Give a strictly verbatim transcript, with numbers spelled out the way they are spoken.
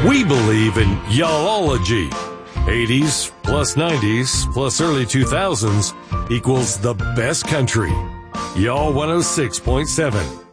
We believe in y'allology. eighties plus nineties plus early two thousands equals the best country. Y'all one oh six point seven.